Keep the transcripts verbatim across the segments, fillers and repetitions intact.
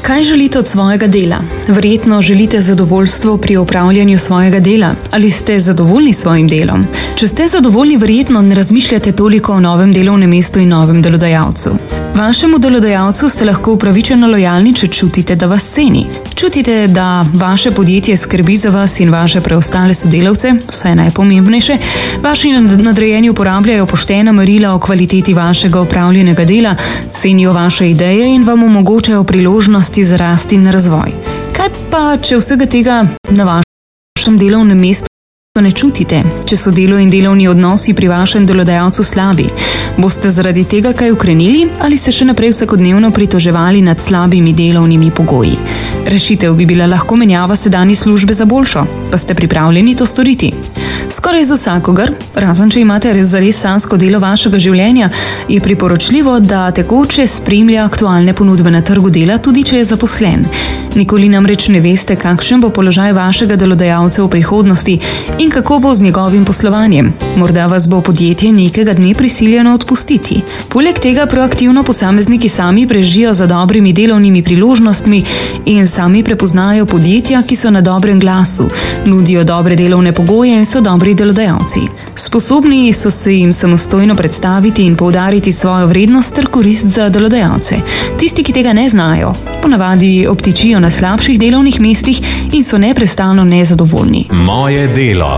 Kaj želite od svojega dela? Verjetno želite zadovoljstvo pri opravljanju svojega dela. Ali ste zadovoljni s svojim delom? Če ste zadovoljni, verjetno ne razmišljate toliko o novem delovnem mestu in novem delodajalcu. Vašemu delodajalcu ste lahko upravičeno lojalni, če čutite, da vas ceni. Čutite, da vaše podjetje skrbi za vas in vaše preostale sodelavce, vsaj najpomembnejše. Vaši nadrejeni uporabljajo poštena merila o kvaliteti vašega opravljenega dela, cenijo vaše ideje in vam omogočajo priložnosti za rast in razvoj. Kaj pa, če vsega tega na vašem delovnem mestu ne čutite? Če so delo in delovni odnosi pri vašem delodajalcu slabi, boste zaradi tega kaj ukrenili ali se še naprej vsakodnevno pritoževali nad slabimi delovnimi pogoji? Rešitev bi bila lahko menjava sedanji službe za boljšo, pa ste pripravljeni to storiti? Skoraj za vsakogar, razen če imate zares sanjsko delo vašega življenja, je priporočljivo, da tekoče spremlja aktualne ponudbe na trgu dela, tudi če je zaposlen. Nikoli namreč ne veste, kakšen bo položaj vašega delodajalca v prihodnosti in kako bo z njegovim poslovanjem. Morda vas bo podjetje nekega dne prisiljeno odpustiti. Poleg tega proaktivno posamezniki sami prežijo za dobrimi delovnimi priložnostmi in sami prepoznajo podjetja, ki so na dobrem glasu, nudijo dobre delovne pogoje in so dobri delodajalci. Sposobni so se jim samostojno predstaviti in poudariti svojo vrednost ter korist za delodajalce. Tisti, ki tega ne znajo, ponavadi obtičijo na slabših delovnih mestih in so neprestano nezadovoljni. Moje delo.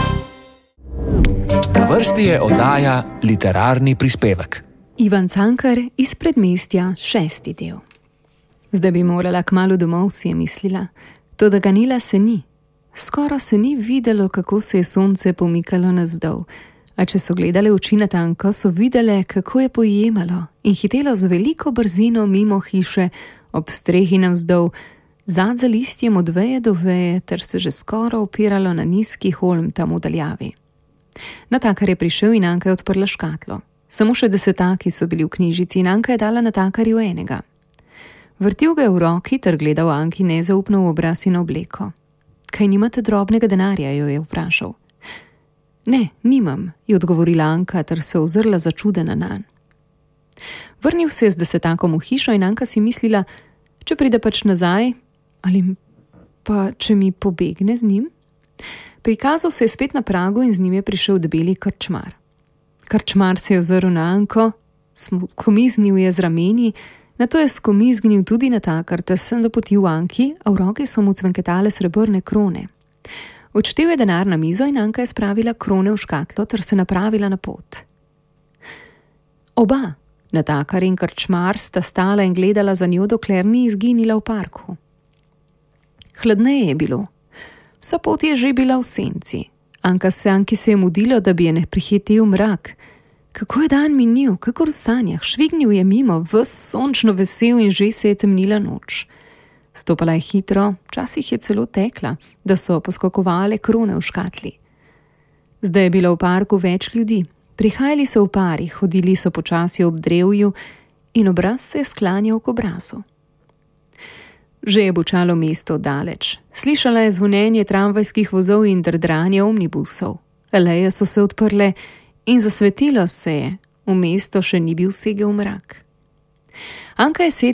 Na vrsti je oddaja Literarni prispevek. Ivan Cankar iz Predmestja, šesti del. Zdaj bi morala kmalu domov, si je mislila. Toda ganila se ni. Skoro se ni videlo, kako se je sonce pomikalo navzdol. A če so gledale oči na tanko, so videle, kako je pojemalo in hitelo z veliko brzino mimo hiše, ob strehi navzdol, zad za listjem od veje do veje, ter se že skoro opiralo na nizki holm tam v daljavi. Natakar je prišel in Anka je odprla škatlo. Samo še desetaki so bili v knjižici in Anka je dala natakarju enega. Vrtil ga je v roki ter gledal Anki nezaupno v obraz in obleko. Kaj nimate drobnega denarja, jo je vprašal. Ne, nimam, je odgovorila Anka ter se ozrla začudena nanj. Vrnil se je z desetakom v hišo in Anka si mislila, če pride pač nazaj, ali pa če mi pobegne z njim. Prikazal se je spet na pragu in z njim je prišel debeli krčmar. Krčmar se je ozrl na Anko, skomiznil je z rameni, nato je skomizgnil tudi natakar ter sem dopotil Anki, a v roki so mu cvenketale srebrne krone. Odštel je denar na mizo in Anka je spravila krone v škatlo ter se napravila na pot. Oba, natakar in krčmar, sta stala in gledala za njo, dokler ni izginila v parku. Hladneje je bilo. Vsa pot je že bila v senci. Anka se Anki se je mudilo, da bi je ne prihitel mrak. Kako je dan minil, kakor v sanjah, švignil je mimo, ves sončno vesel in že se je temnila noč. Stopala je hitro, včasih je celo tekla, da so poskakovale krone v škatli. Zdaj je bilo v parku več ljudi. Prihajali so v parih, hodili so počasi ob drevju in obraz se je sklanjal k obrazu. Že je bučalo mesto daleč. Slišala je zvonjenje tramvajskih vozov in drdranje omnibusov. Aleje so se odprle in zasvetilo se je, v mesto še ni bil segel mrak. Anka je sedla